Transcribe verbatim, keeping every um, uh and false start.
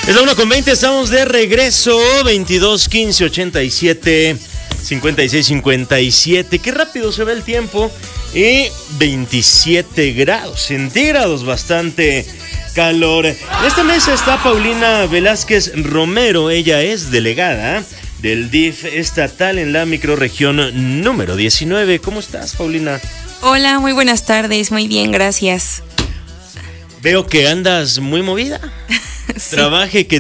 Es la una con veinte, estamos de regreso. Veintidós, quince, ochenta y siete, cincuenta y seis, cincuenta y siete. Qué rápido se ve el tiempo. Y veintisiete grados centígrados, bastante calor. En esta mesa está Paulina Velázquez Romero. Ella es delegada del D I F estatal en la microrregión número diecinueve. ¿Cómo estás, Paulina? Hola, muy buenas tardes. Muy bien, gracias. Veo que andas muy movida. Sí. Trabaje que